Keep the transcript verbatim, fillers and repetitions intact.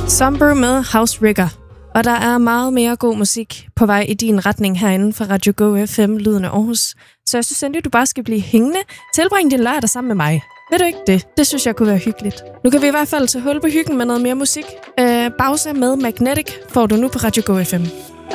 Somber med House Rigger. Og der er meget mere god musik på vej i din retning herinde fra Radio Go F M, Lyden af Aarhus. Så jeg synes endelig, du bare skal blive hængende. Tilbring din lørdag sammen med mig. Ved du ikke det? Det synes jeg kunne være hyggeligt. Nu kan vi i hvert fald tage hul på hyggen med noget mere musik. Øh, Bowser med Magnetic får du nu på Radio Go F M.